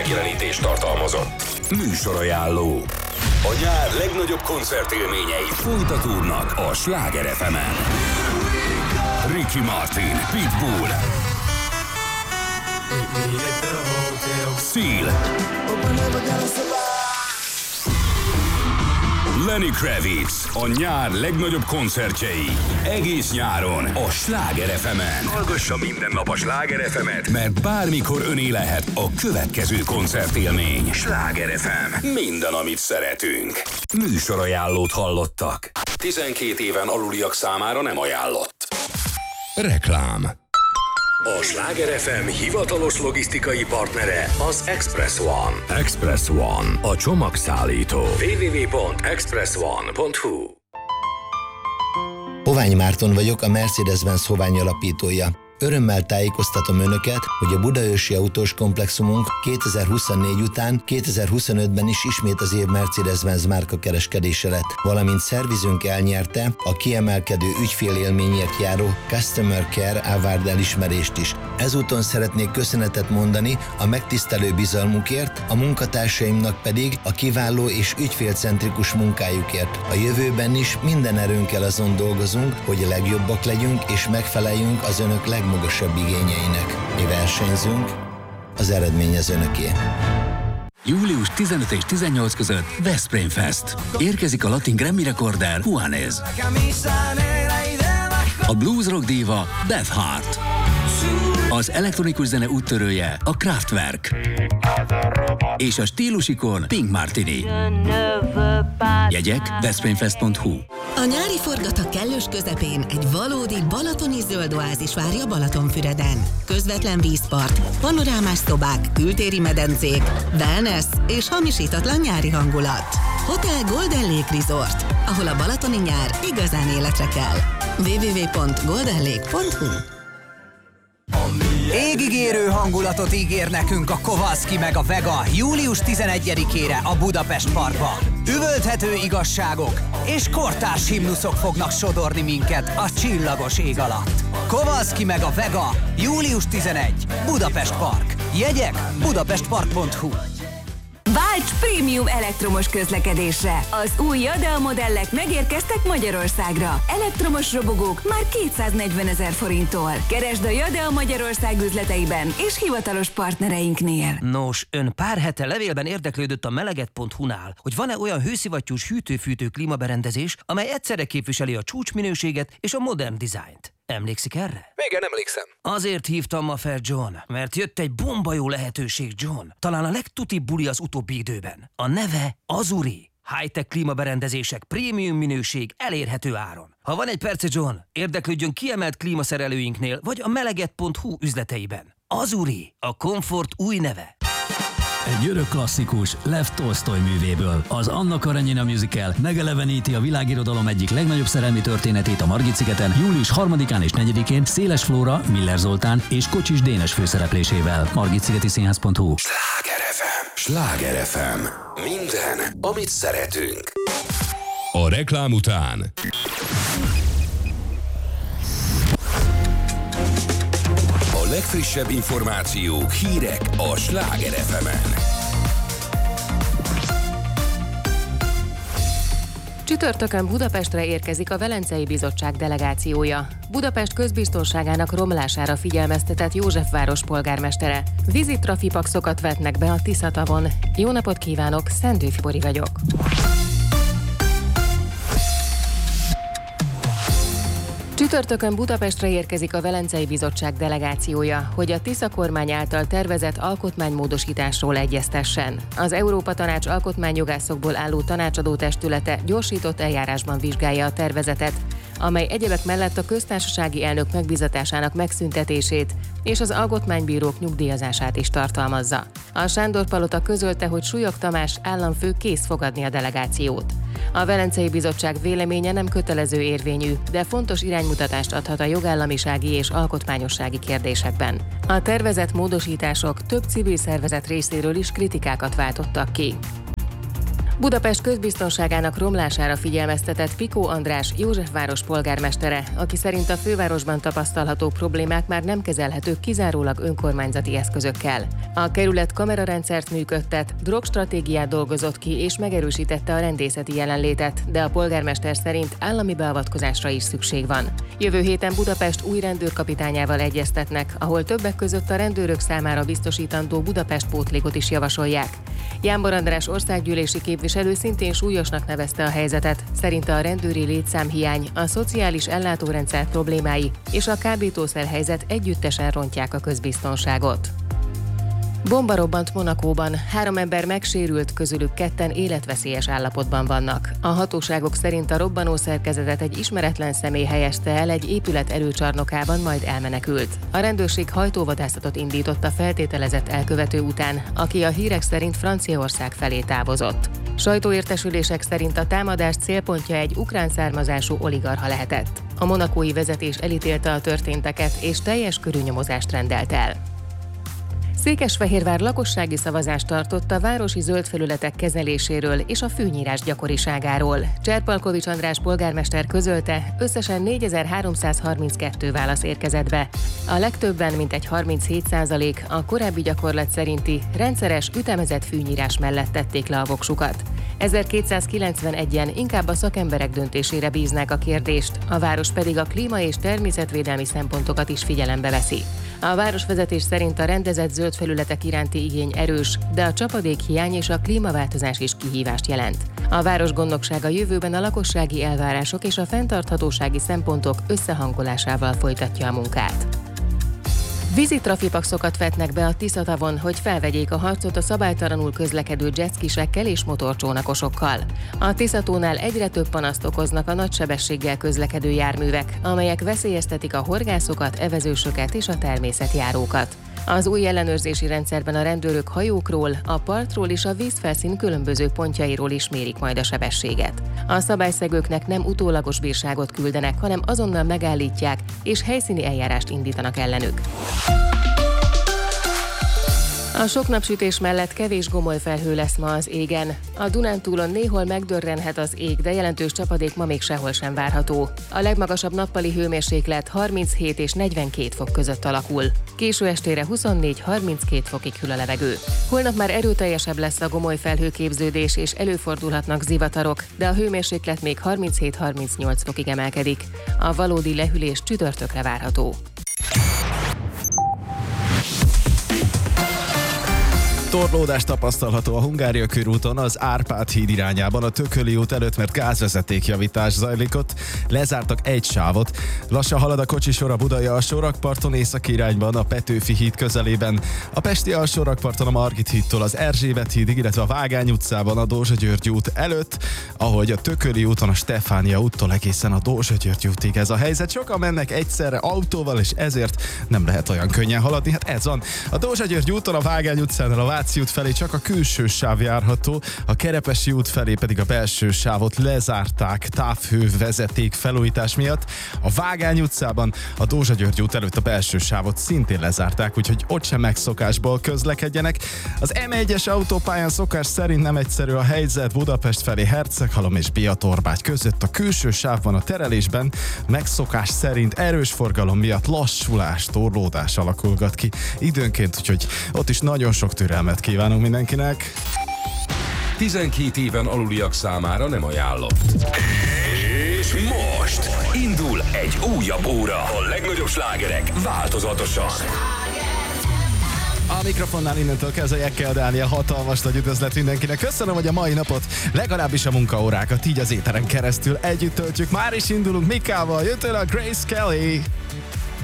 megjelenítést tartalmazott. Műsorajánló. A nyár legnagyobb koncertélményei folytatódnak a Sláger FM-en. Ricky Martin, Pitbull, Seal, Lenny Kravitz, a nyár legnagyobb koncertjei. Egész nyáron a Sláger FM-en. Hallgassa minden nap a Sláger FM-et, mert bármikor öné lehet a következő koncertélmény. Sláger FM. Minden, amit szeretünk. Műsorajánlót hallottak. 12 éven aluliak számára nem ajánlott. Reklám. A Sláger FM hivatalos logisztikai partnere az Express One. Express One, a csomagszállító. www.expressone.hu. Hovány Márton vagyok, a Mercedes-Benz Hovány alapítója. Örömmel tájékoztatom Önöket, hogy a budaörsi autós komplexumunk 2024 után 2025-ben is ismét az év Mercedes-Benz márka kereskedése lett, valamint szervizünk elnyerte a kiemelkedő ügyfélélményért járó Customer Care Award elismerést is. Ezúton szeretnék köszönetet mondani a megtisztelő bizalmukért, a munkatársaimnak pedig a kiváló és ügyfélcentrikus munkájukért. A jövőben is minden erőnkkel azon dolgozunk, hogy a legjobbak legyünk és megfeleljünk az Önök legmagasabb igényeinek. Mi versenyzünk, az eredmény az Önöké. Július 15 és 18 között Veszprém Fest. Érkezik a latin Grammy rekorder Juanes. A blues rock díva Beth Hart. Az elektronikus zene úttörője a Kraftwerk. És a stílusikon Pink Martini. Jegyek veszprémfest.hu. A nyári forgatag kellős közepén egy valódi balatoni zöld oázis várja Balatonfüreden. Közvetlen vízpart, panorámás szobák, kültéri medencék, wellness és hamisítatlan nyári hangulat. Hotel Golden Lake Resort, ahol a balatoni nyár igazán életre kell. www.goldenlake.hu. Égigérő hangulatot ígér nekünk a Kowalski meg a Vega július 11-ére a Budapest Parkba. Üvölthető igazságok és kortárs himnuszok fognak sodorni minket a csillagos ég alatt. Kowalski meg a Vega július 11. Budapest Park. Jegyek budapestpark.hu. Válts prémium elektromos közlekedésre! Az új Jadea modellek megérkeztek Magyarországra. Elektromos robogók már 240 000 forinttól. Keresd a Jadea Magyarország üzleteiben és hivatalos partnereinknél. Nos, ön pár hete levélben érdeklődött a meleget.hu-nál, hogy van-e olyan hőszivattyús hűtő-fűtő klímaberendezés, amely egyszerre képviseli a csúcsminőséget és a modern dizájnt. Emlékszik erre? Igen, emlékszem. Azért hívtam ma fel, John, mert jött egy bomba jó lehetőség, John. Talán a legtutibb buli az utóbbi időben. A neve Azuri. High-tech klímaberendezések, prémium minőség, elérhető áron. Ha van egy perce, John, érdeklődjön kiemelt klímaszerelőinknél, vagy a meleget.hu üzleteiben. Azuri, a komfort új neve. Egy örök klasszikus Lev Tolsztoj művéből. Az Anna Karenina musical megeleveníti a világirodalom egyik legnagyobb szerelmi történetét a Margit-szigeten július 3-án és 4-én Széles Flóra, Miller Zoltán és Kocsis Dénes főszereplésével. Margitszigetiszínház.hu. Sláger FM. Sláger FM. Minden, amit szeretünk. A reklám után a legfrissebb információk, hírek a Sláger FM-en. Csütörtökön Budapestre érkezik a Velencei Bizottság delegációja. Budapest közbiztonságának romlására figyelmeztetett Józsefváros polgármestere. Vízitrafipaxokat vetnek be a Tisza-tavon. Jó napot kívánok, Szendő Fibori vagyok. Csütörtökön Budapestre érkezik a Velencei Bizottság delegációja, hogy a Tisza kormány által tervezett alkotmánymódosításról egyeztessen. Az Európa Tanács alkotmányjogászokból álló tanácsadó testülete gyorsított eljárásban vizsgálja a tervezetet, amely egyebek mellett a köztársasági elnök megbízatásának megszüntetését és az alkotmánybírók nyugdíjazását is tartalmazza. A Sándor-palota közölte, hogy Súlyog Tamás államfő kész fogadni a delegációt. A Velencei Bizottság véleménye nem kötelező érvényű, de fontos iránymutatást adhat a jogállamisági és alkotmányossági kérdésekben. A tervezett módosítások több civil szervezet részéről is kritikákat váltottak ki. Budapest közbiztonságának romlására figyelmeztetett Pikó András Józsefváros polgármestere, aki szerint a fővárosban tapasztalható problémák már nem kezelhetők kizárólag önkormányzati eszközökkel. A kerület kamerarendszert működtet, drogstratégiát dolgozott ki és megerősítette a rendészeti jelenlétet, de a polgármester szerint állami beavatkozásra is szükség van. Jövő héten Budapest új rendőrkapitányával egyeztetnek, ahol többek között a rendőrök számára biztosítandó Budapest pótlékot is javasolják. Jámbor András országgyűlési képviselő szintén súlyosnak nevezte a helyzetet. Szerinte a rendőri létszámhiány, a szociális ellátórendszer problémái és a kábítószerhelyzet együttesen rontják a közbiztonságot. Bomba robbant Monacóban, 3 ember megsérült, közülük 2 életveszélyes állapotban vannak. A hatóságok szerint a robbanó szerkezetet egy ismeretlen személy helyezte el egy épület előcsarnokában, majd elmenekült. A rendőrség hajtóvadászatot indított a feltételezett elkövető után, aki a hírek szerint Franciaország felé távozott. Sajtóértesülések szerint a támadás célpontja egy ukrán származású oligarcha lehetett. A monacói vezetés elítélte a történteket és teljes körű nyomozást rendelt el. Székesfehérvár lakossági szavazást tartott a városi zöld felületek kezeléséről és a fűnyírás gyakoriságáról. Cserpalkovics András polgármester közölte, összesen 4332 válasz érkezett be. A legtöbben, mintegy 37%, a korábbi gyakorlat szerinti rendszeres, ütemezett fűnyírás mellett tették le a voksukat. 1291-en inkább a szakemberek döntésére bíznák a kérdést, a város pedig a klíma- és természetvédelmi szempontokat is figyelembe veszi. A városvezetés szerint a rendezett zöld felületek iránti igény erős, de a csapadékhiány és a klímaváltozás is kihívást jelent. A városgondnoksága jövőben a lakossági elvárások és a fenntarthatósági szempontok összehangolásával folytatja a munkát. Vízi trafipaxokat vetnek be a Tisza-tavon, hogy felvegyék a harcot a szabálytalanul közlekedő jetskisekkel és motorcsónakosokkal. A Tisza-tónál egyre több panaszt okoznak a nagy sebességgel közlekedő járművek, amelyek veszélyeztetik a horgászokat, evezősöket és a természetjárókat. Az új ellenőrzési rendszerben a rendőrök hajókról, a partról és a vízfelszín különböző pontjairól is mérik majd a sebességet. A szabályszegőknek nem utólagos bírságot küldenek, hanem azonnal megállítják és helyszíni eljárást indítanak ellenük. A sok napsütés mellett kevés gomolyfelhő lesz ma az égen. A Dunántúlon néhol megdörrenhet az ég, de jelentős csapadék ma még sehol sem várható. A legmagasabb nappali hőmérséklet 37 és 42 fok között alakul. Késő estére 24-32 fokig hűl a levegő. Holnap már erőteljesebb lesz a gomolyfelhőképződés és előfordulhatnak zivatarok, de a hőmérséklet még 37-38 fokig emelkedik. A valódi lehűlés csütörtökre várható. Torlódás tapasztalható a Hungária körúton az Árpád híd irányában, a Tököli út előtt, mert gázvezetékjavítás zajlik ott. Lezártak egy sávot. Lassan halad a kocsisor a budai alsórakparton, északi irányban a Petőfi híd közelében. A pesti alsórakparton a Margit hídtól az Erzsébet hídig, illetve a Vágány utcában a Dózsa György út előtt, ahogy a Tököli úton a Stefánia úttól egészen a Dózsa György útig ez a helyzet. Sokan mennek egyszerre autóval, és ezért nem lehet olyan könnyen haladni. Hát ez van. A Dózsa György úton, a Vágány utcán, a Váci út felé csak a külső sáv járható, a Kerepesi út felé pedig a belső sávot lezárták távhővezeték felújítás miatt. A Vágány utcában a Dózsa György út előtt a belső sávot szintén lezárták, úgyhogy ott sem megszokásból közlekedjenek. Az M1-es autópályán szokás szerint nem egyszerű a helyzet, Budapest felé Herceghalom és Biatorbágy között a külső sávban a terelésben megszokás szerint erős forgalom miatt lassulás, torlódás alakulgat ki időnként, úgyhogy ott is nagyon sok türelmet kívánunk mindenkinek. 12 éven aluliak számára nem ajánlott. És most indul egy újabb óra. A legnagyobb slágerek változatosan. A mikrofonnál innentől kezdve Jekkel Dániel, hatalmas nagy üdvözlet mindenkinek. Köszönöm, hogy a mai napot, legalábbis a munkaórákat így az éteren keresztül együtt töltjük. Már is indulunk Mikával, jött el a Grace Kelly.